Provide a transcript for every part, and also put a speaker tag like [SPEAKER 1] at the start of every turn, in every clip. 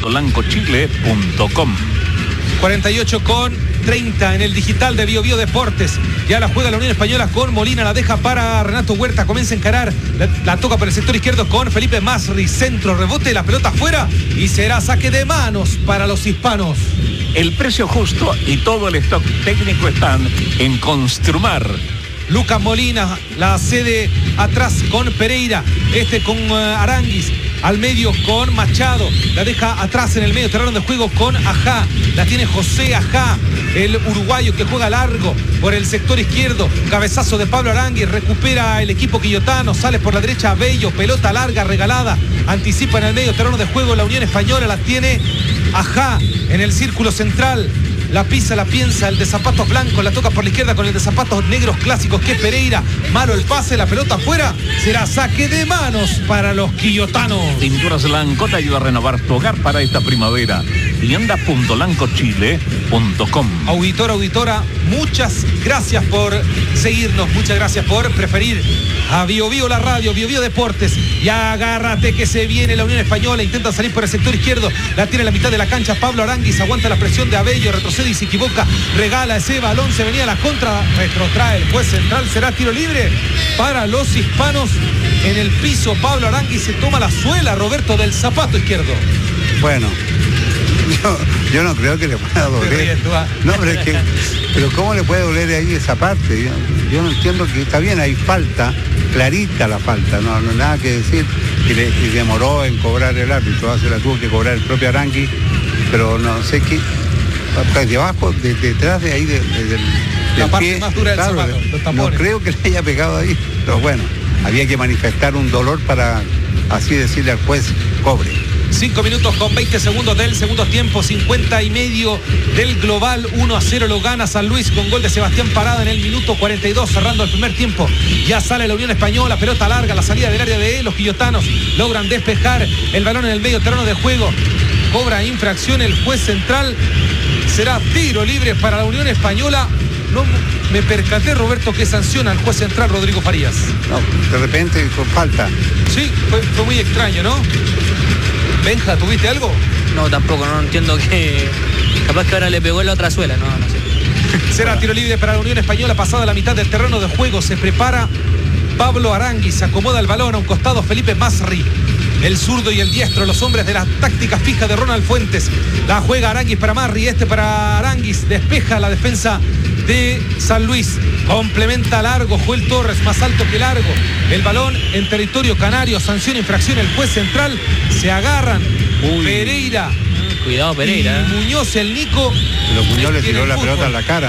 [SPEAKER 1] www.lancochile.com.
[SPEAKER 2] 48:30 en el digital de Bio Bio Deportes. Ya la juega la Unión Española con Molina, la deja para Renato Huerta, comienza a encarar, la toca por el sector izquierdo con Felipe Masri, centro, rebote, la pelota afuera y será saque de manos para los hispanos.
[SPEAKER 1] El precio justo y todo el stock técnico están en Construmar.
[SPEAKER 2] Lucas Molina la cede atrás con Pereira, con Aranguis, al medio con Machado, la deja atrás en el medio terreno de juego con Ajá, la tiene José Ajá, el uruguayo que juega largo por el sector izquierdo, cabezazo de Pablo Aranguis, recupera el equipo quillotano, sale por la derecha Bello, pelota larga regalada, anticipa en el medio terreno de juego la Unión Española, la tiene Ajá en el círculo central. La pisa, la piensa, el de zapatos blancos, la toca por la izquierda con el de zapatos negros clásicos que es Pereira. Malo el pase, la pelota afuera. Será saque de manos para los quillotanos.
[SPEAKER 1] Pinturas Lanco te ayuda a renovar tu hogar para esta primavera. Tienda.lancochile.com.
[SPEAKER 2] Auditora, muchas gracias por seguirnos, muchas gracias por preferir a Bio Bio la radio, Bio Bio Deportes. Y agárrate que se viene la Unión Española, intenta salir por el sector izquierdo, la tiene en la mitad de la cancha Pablo Aranguis, aguanta la presión de Abello, retrocede y se equivoca, regala ese balón, se venía a la contra, retrotrae el juez central, será tiro libre para los hispanos. En el piso Pablo Aranguis se toma la suela, Roberto, del zapato izquierdo.
[SPEAKER 3] Bueno, yo no creo que le pueda doler. No, pero ¿cómo le puede doler ahí esa parte? Yo no entiendo, que está bien, hay falta, clarita la falta, no nada que decir, y demoró en cobrar el árbitro, se la tuvo que cobrar el propio Aranguis, pero no sé qué, debajo, detrás de ahí del
[SPEAKER 2] la parte
[SPEAKER 3] pie,
[SPEAKER 2] más dura del zapato, los tapones.
[SPEAKER 3] No creo que le haya pegado ahí, pero bueno, había que manifestar un dolor para así decirle al juez, cobre.
[SPEAKER 2] 5 minutos con 20 segundos del segundo tiempo, 50 y medio del global, 1-0 lo gana San Luis con gol de Sebastián Parada en el minuto 42, cerrando el primer tiempo. Ya sale la Unión Española, pelota larga, la salida del área de los quillotanos, logran despejar el balón en el medio terreno de juego, cobra infracción el juez central, será tiro libre para la Unión Española. No me percaté, Roberto, que sanciona al juez central Rodrigo Farías.
[SPEAKER 3] No, de repente con falta.
[SPEAKER 2] Sí, fue muy extraño, ¿no? Benja, ¿tuviste algo?
[SPEAKER 4] No, tampoco, no entiendo que... Capaz que ahora le pegó en la otra suela, no sé.
[SPEAKER 2] Será tiro libre para la Unión Española, pasada la mitad del terreno de juego, se prepara Pablo Aranguis, se acomoda el balón a un costado Felipe Masri, el zurdo y el diestro, los hombres de la táctica fija de Ronald Fuentes. La juega Aranguis para Masri, para Aranguis, despeja la defensa de San Luis, complementa largo Joel Torres, más alto que largo, el balón en territorio canario, sanción, infracción, el juez central, se agarran. Pereira,
[SPEAKER 4] cuidado Pereira,
[SPEAKER 2] y Muñoz, el Nico,
[SPEAKER 3] pero Muñoz le tiró la pelota en la cara.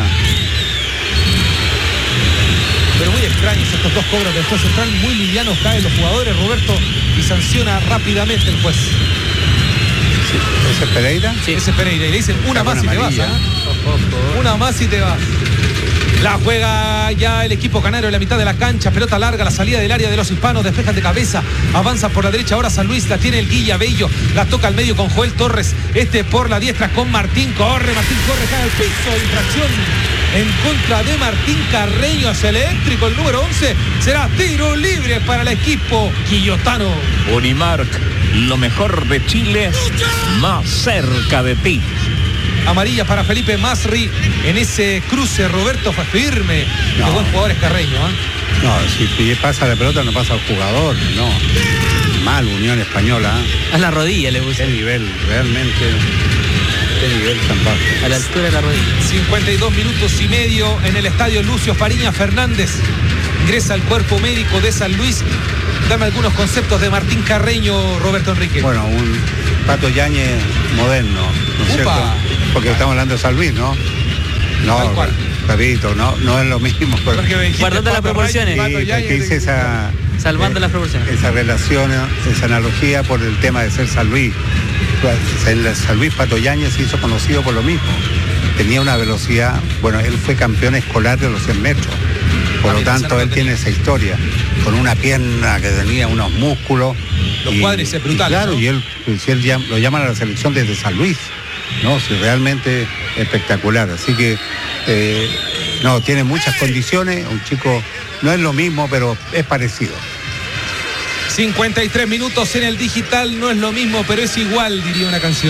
[SPEAKER 2] Pero muy extraños estos dos cobros del juez central, muy livianos caen los jugadores, Roberto, y sanciona rápidamente el juez.
[SPEAKER 3] ¿Ese es Pereira?
[SPEAKER 2] Sí, ese es Pereira, y le dicen una más y te vas, ¿eh? Una más y te vas. La juega ya el equipo canario en la mitad de la cancha, pelota larga, la salida del área de los hispanos, despejan de cabeza, avanza por la derecha, ahora San Luis, la tiene el Guilla Bello, la toca al medio con Joel Torres, por la diestra con Martín corre, cae al piso, infracción en contra de Martín Carreño, hacia el eléctrico, el número 11, será tiro libre para el equipo quillotano.
[SPEAKER 1] Unimark, lo mejor de Chile, más cerca de ti.
[SPEAKER 2] Amarilla para Felipe Masri en ese cruce, Roberto, fue firme.
[SPEAKER 3] No.
[SPEAKER 2] Qué buen jugador es Carreño, ¿eh?
[SPEAKER 3] No, si pasa la pelota no pasa al jugador, no. Mal Unión Española.
[SPEAKER 4] A la rodilla le puse.
[SPEAKER 3] Qué nivel, realmente. Qué nivel tan bajo.
[SPEAKER 4] A la altura de la rodilla.
[SPEAKER 2] 52 minutos y medio en el estadio Lucio Fariña Fernández. Ingresa el cuerpo médico de San Luis. Dame algunos conceptos de Martín Carreño, Roberto Enrique.
[SPEAKER 3] Bueno, un Pato Yáñez moderno, ¿no es cierto? Porque estamos hablando de San Luis, ¿no? No, repito, no es lo mismo.
[SPEAKER 4] Guardando las proporciones.
[SPEAKER 3] Que hice
[SPEAKER 4] salvando las proporciones.
[SPEAKER 3] Esa relación, esa analogía por el tema de ser San Luis. En San Luis Pato Yáñez se hizo conocido por lo mismo. Tenía una velocidad, bueno, él fue campeón escolar de los 100 metros. Por lo tanto, él tiene esa historia, con una pierna que tenía unos músculos.
[SPEAKER 2] Los cuádriceps brutales.
[SPEAKER 3] Claro, ¿no? Y él lo llaman a la selección desde San Luis, ¿no? Sí, realmente espectacular. Así que, tiene muchas condiciones. Un chico, no es lo mismo, pero es parecido.
[SPEAKER 2] 53 minutos en el digital, no es lo mismo, pero es igual, diría una canción.